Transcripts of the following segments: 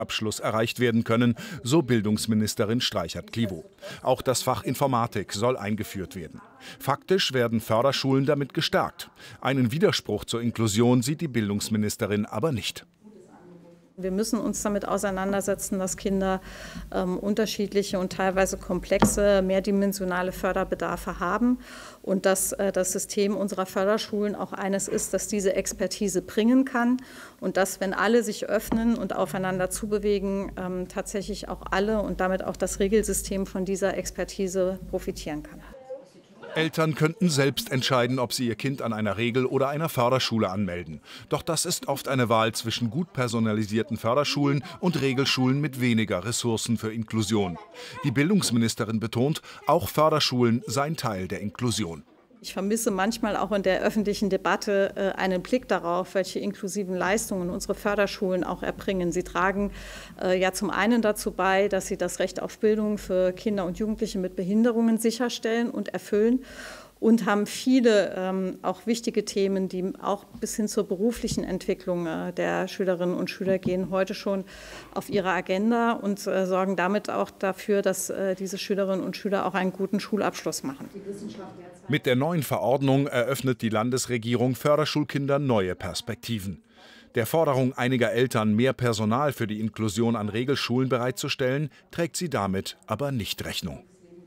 Abschluss erreicht werden können, so Bildungsministerin Streichert-Clivaux. Auch das Fach Informatik soll eingeführt werden. Faktisch werden Förderschulen damit gestärkt. Einen Widerspruch zur Inklusion sieht die Bildungsministerin aber nicht. Wir müssen uns damit auseinandersetzen, dass Kinder unterschiedliche und teilweise komplexe, mehrdimensionale Förderbedarfe haben und dass das System unserer Förderschulen auch eines ist, das diese Expertise bringen kann und dass, wenn alle sich öffnen und aufeinander zubewegen, tatsächlich auch alle und damit auch das Regelsystem von dieser Expertise profitieren kann. Eltern könnten selbst entscheiden, ob sie ihr Kind an einer Regel- oder einer Förderschule anmelden. Doch das ist oft eine Wahl zwischen gut personalisierten Förderschulen und Regelschulen mit weniger Ressourcen für Inklusion. Die Bildungsministerin betont, auch Förderschulen seien Teil der Inklusion. Ich vermisse manchmal auch in der öffentlichen Debatte einen Blick darauf, welche inklusiven Leistungen unsere Förderschulen auch erbringen. Sie tragen ja zum einen dazu bei, dass sie das Recht auf Bildung für Kinder und Jugendliche mit Behinderungen sicherstellen und erfüllen und haben viele auch wichtige Themen, die auch bis hin zur beruflichen Entwicklung der Schülerinnen und Schüler gehen, heute schon auf ihre Agenda und sorgen damit auch dafür, dass diese Schülerinnen und Schüler auch einen guten Schulabschluss machen. Mit der neuen Verordnung eröffnet die Landesregierung Förderschulkindern neue Perspektiven. Der Forderung einiger Eltern, mehr Personal für die Inklusion an Regelschulen bereitzustellen, trägt sie damit aber nicht Rechnung.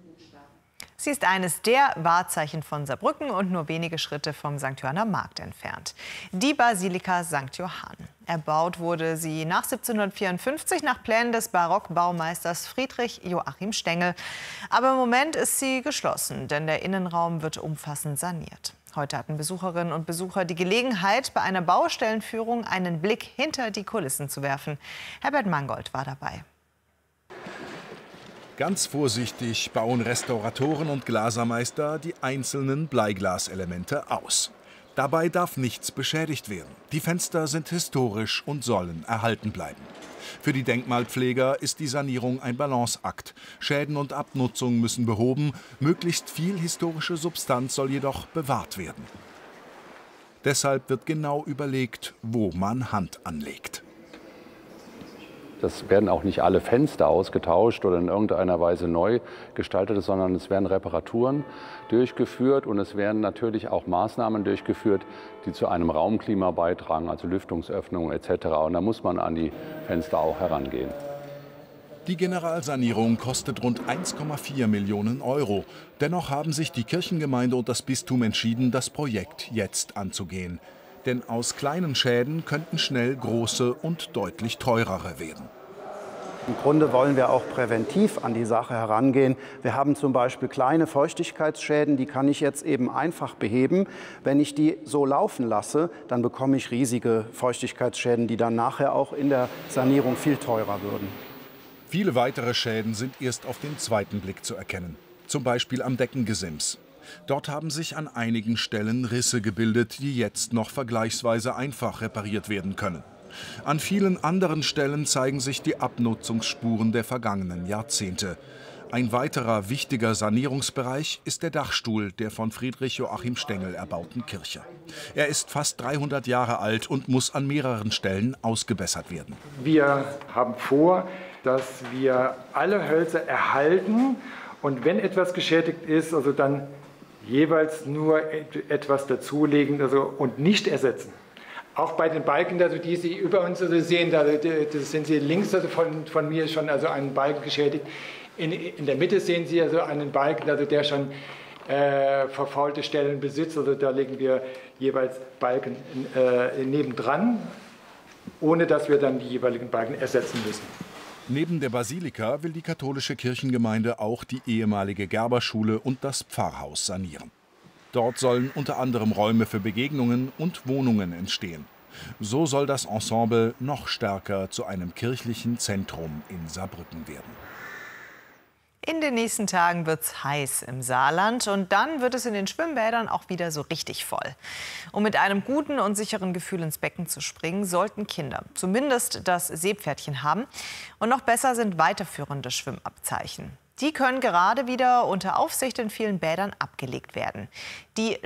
Sie ist eines der Wahrzeichen von Saarbrücken und nur wenige Schritte vom St. Johanner Markt entfernt. Die Basilika St. Johann. Erbaut wurde sie nach 1754 nach Plänen des Barockbaumeisters Friedrich Joachim Stengel. Aber im Moment ist sie geschlossen, denn der Innenraum wird umfassend saniert. Heute hatten Besucherinnen und Besucher die Gelegenheit, bei einer Baustellenführung einen Blick hinter die Kulissen zu werfen. Herbert Mangold war dabei. Ganz vorsichtig bauen Restauratoren und Glasermeister die einzelnen Bleiglaselemente aus. Dabei darf nichts beschädigt werden. Die Fenster sind historisch und sollen erhalten bleiben. Für die Denkmalpfleger ist die Sanierung ein Balanceakt. Schäden und Abnutzung müssen behoben, möglichst viel historische Substanz soll jedoch bewahrt werden. Deshalb wird genau überlegt, wo man Hand anlegt. Das werden auch nicht alle Fenster ausgetauscht oder in irgendeiner Weise neu gestaltet, sondern es werden Reparaturen durchgeführt und es werden natürlich auch Maßnahmen durchgeführt, die zu einem Raumklima beitragen, also Lüftungsöffnungen etc. Und da muss man an die Fenster auch herangehen. Die Generalsanierung kostet rund 1,4 Millionen Euro. Dennoch haben sich die Kirchengemeinde und das Bistum entschieden, das Projekt jetzt anzugehen. Denn aus kleinen Schäden könnten schnell große und deutlich teurere werden. Im Grunde wollen wir auch präventiv an die Sache herangehen. Wir haben zum Beispiel kleine Feuchtigkeitsschäden, die kann ich jetzt eben einfach beheben. Wenn ich die so laufen lasse, dann bekomme ich riesige Feuchtigkeitsschäden, die dann nachher auch in der Sanierung viel teurer würden. Viele weitere Schäden sind erst auf den zweiten Blick zu erkennen. Zum Beispiel am Deckengesims. Dort haben sich an einigen Stellen Risse gebildet, die jetzt noch vergleichsweise einfach repariert werden können. An vielen anderen Stellen zeigen sich die Abnutzungsspuren der vergangenen Jahrzehnte. Ein weiterer wichtiger Sanierungsbereich ist der Dachstuhl der von Friedrich Joachim Stengel erbauten Kirche. Er ist fast 300 Jahre alt und muss an mehreren Stellen ausgebessert werden. Wir haben vor, dass wir alle Hölzer erhalten und wenn etwas geschädigt ist, also dann jeweils nur etwas dazulegen und nicht ersetzen. Auch bei den Balken, also die Sie über uns sehen, da sind Sie links von mir schon einen Balken geschädigt. In der Mitte sehen Sie also einen Balken, der schon verfaulte Stellen besitzt. Also da legen wir jeweils Balken nebendran, ohne dass wir dann die jeweiligen Balken ersetzen müssen. Neben der Basilika will die katholische Kirchengemeinde auch die ehemalige Gerberschule und das Pfarrhaus sanieren. Dort sollen unter anderem Räume für Begegnungen und Wohnungen entstehen. So soll das Ensemble noch stärker zu einem kirchlichen Zentrum in Saarbrücken werden. In den nächsten Tagen wird es heiß im Saarland und dann wird es in den Schwimmbädern auch wieder so richtig voll. Um mit einem guten und sicheren Gefühl ins Becken zu springen, sollten Kinder zumindest das Seepferdchen haben. Und noch besser sind weiterführende Schwimmabzeichen. Die können gerade wieder unter Aufsicht in vielen Bädern abgelegt werden. Die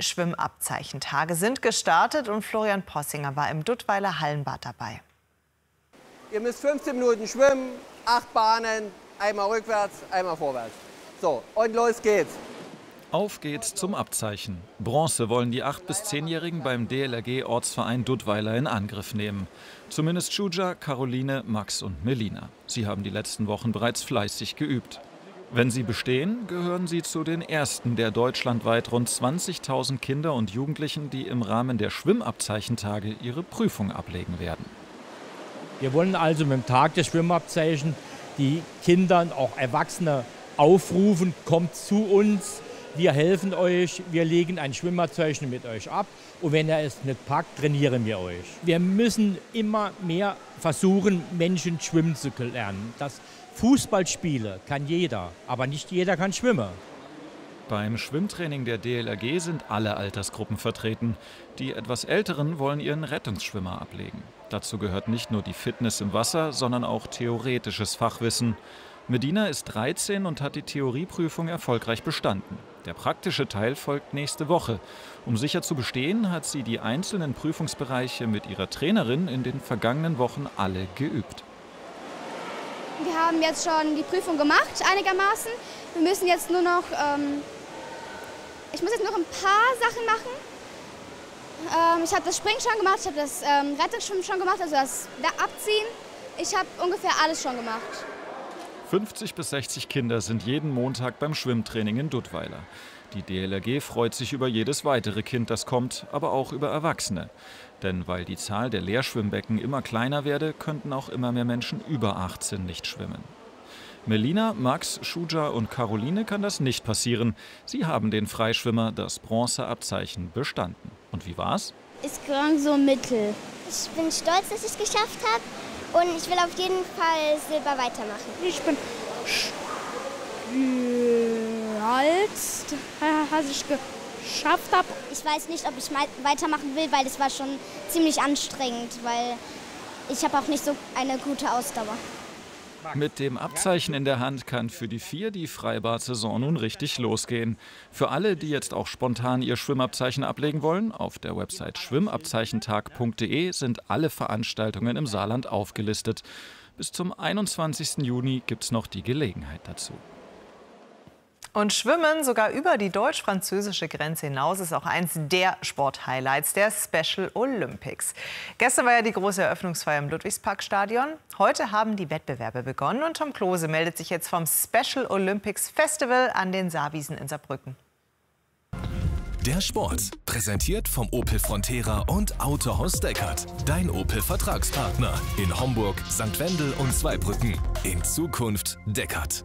Schwimmabzeichentage sind gestartet und Florian Possinger war im Duttweiler Hallenbad dabei. Ihr müsst 15 Minuten schwimmen, 8 Bahnen, einmal rückwärts, einmal vorwärts. So, und los geht's. Auf geht's zum Abzeichen. Bronze wollen die 8- bis 10-Jährigen beim DLRG-Ortsverein Duttweiler in Angriff nehmen. Zumindest Shuja, Caroline, Max und Melina. Sie haben die letzten Wochen bereits fleißig geübt. Wenn sie bestehen, gehören sie zu den ersten der deutschlandweit rund 20.000 Kinder und Jugendlichen, die im Rahmen der Schwimmabzeichentage ihre Prüfung ablegen werden. Wir wollen also mit dem Tag der Schwimmabzeichen die Kinder und auch Erwachsene aufrufen, kommt zu uns, wir helfen euch, wir legen ein Schwimmabzeichen mit euch ab und wenn ihr es nicht packt, trainieren wir euch. Wir müssen immer mehr versuchen, Menschen schwimmen zu lernen. Das Fußballspiele kann jeder, aber nicht jeder kann schwimmen. Beim Schwimmtraining der DLRG sind alle Altersgruppen vertreten. Die etwas Älteren wollen ihren Rettungsschwimmer ablegen. Dazu gehört nicht nur die Fitness im Wasser, sondern auch theoretisches Fachwissen. Medina ist 13 und hat die Theorieprüfung erfolgreich bestanden. Der praktische Teil folgt nächste Woche. Um sicher zu bestehen, hat sie die einzelnen Prüfungsbereiche mit ihrer Trainerin in den vergangenen Wochen alle geübt. Wir haben jetzt schon die Prüfung gemacht, einigermaßen. Wir müssen jetzt nur noch, ich muss jetzt noch ein paar Sachen machen. Ich habe das Springen schon gemacht, ich habe das Rettungsschwimmen schon gemacht, also das Abziehen. Ich habe ungefähr alles schon gemacht. 50 bis 60 Kinder sind jeden Montag beim Schwimmtraining in Duttweiler. Die DLRG freut sich über jedes weitere Kind, das kommt, aber auch über Erwachsene. Denn weil die Zahl der Leerschwimmbecken immer kleiner werde, könnten auch immer mehr Menschen über 18 nicht schwimmen. Melina, Max, Shuja und Caroline kann das nicht passieren. Sie haben den Freischwimmer, das Bronzeabzeichen, bestanden. Und wie war's? Es ging so mittel. Ich bin stolz, dass ich es geschafft habe und ich will auf jeden Fall Silber weitermachen. Ich bin stolz, dass ich geschafft habe. Ich weiß nicht, ob ich weitermachen will, weil das war schon ziemlich anstrengend, weil ich habe auch nicht so eine gute Ausdauer. Mit dem Abzeichen in der Hand kann für die 4 die Freibad-Saison nun richtig losgehen. Für alle, die jetzt auch spontan ihr Schwimmabzeichen ablegen wollen, auf der Website schwimmabzeichentag.de sind alle Veranstaltungen im Saarland aufgelistet. Bis zum 21. Juni gibt es noch die Gelegenheit dazu. Und Schwimmen sogar über die deutsch-französische Grenze hinaus ist auch eins der Sporthighlights der Special Olympics. Gestern war ja die große Eröffnungsfeier im Ludwigsparkstadion. Heute haben die Wettbewerbe begonnen und Tom Klose meldet sich jetzt vom Special Olympics Festival an den Saarwiesen in Saarbrücken. Der Sport, präsentiert vom Opel Frontera und Autohaus Deckert. Dein Opel-Vertragspartner in Homburg, St. Wendel und Zweibrücken. In Zukunft Deckert.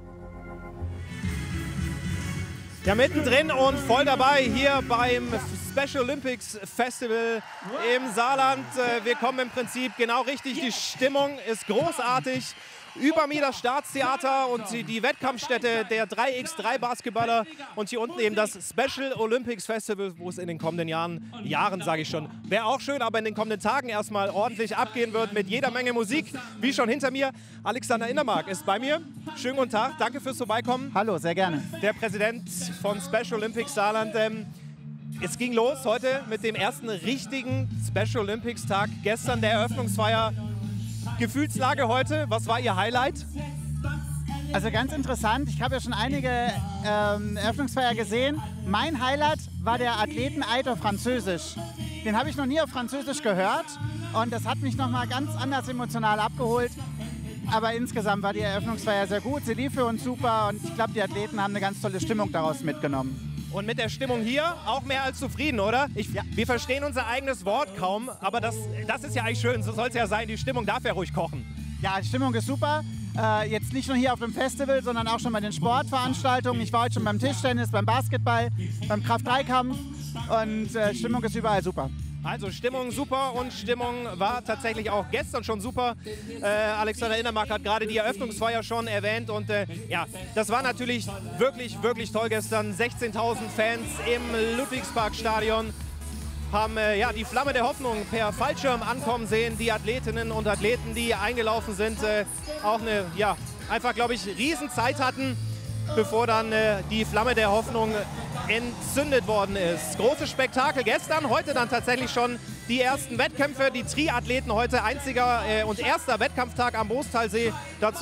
Ja, mittendrin und voll dabei hier beim Special Olympics Festival im Saarland. Wir kommen im Prinzip genau richtig. Die Stimmung ist großartig. Über mir das Staatstheater und die Wettkampfstätte der 3x3 Basketballer und hier unten eben das Special Olympics Festival, wo es in den kommenden Jahren sage ich schon, wäre auch schön, aber in den kommenden Tagen erstmal ordentlich abgehen wird mit jeder Menge Musik, wie schon hinter mir. Alexander Innermark ist bei mir. Schönen guten Tag, danke fürs Vorbeikommen. Hallo, sehr gerne. Der Präsident von Special Olympics Saarland. Es ging los heute mit dem ersten richtigen Special Olympics Tag. Gestern der Eröffnungsfeier. Gefühlslage heute, was war Ihr Highlight? Also ganz interessant, ich habe ja schon einige Eröffnungsfeier gesehen. Mein Highlight war der Athleteneid auf Französisch. Den habe ich noch nie auf Französisch gehört und das hat mich noch mal ganz anders emotional abgeholt. Aber insgesamt war die Eröffnungsfeier sehr gut, sie lief für uns super und ich glaube, die Athleten haben eine ganz tolle Stimmung daraus mitgenommen. Und mit der Stimmung hier auch mehr als zufrieden, oder? Wir verstehen unser eigenes Wort kaum, aber das ist ja eigentlich schön, so soll es ja sein, die Stimmung darf ja ruhig kochen. Ja, die Stimmung ist super. Jetzt nicht nur hier auf dem Festival, sondern auch schon bei den Sportveranstaltungen. Ich war heute schon beim Tischtennis, beim Basketball, beim Kraft-3-Kampf und Stimmung ist überall super. Also Stimmung super und Stimmung war tatsächlich auch gestern schon super. Alexander Innermark hat gerade die Eröffnungsfeier schon erwähnt und ja, das war natürlich wirklich, wirklich toll gestern. 16.000 Fans im Ludwigsparkstadion haben ja, die Flamme der Hoffnung per Fallschirm ankommen sehen. Die Athletinnen und Athleten, die eingelaufen sind, auch eine, ja, einfach, glaube ich, Riesenzeit hatten, bevor dann die Flamme der Hoffnung entzündet worden ist. Großes Spektakel gestern, heute dann tatsächlich schon die ersten Wettkämpfe, die Triathleten heute einziger und erster Wettkampftag am Moostalsee. Dazu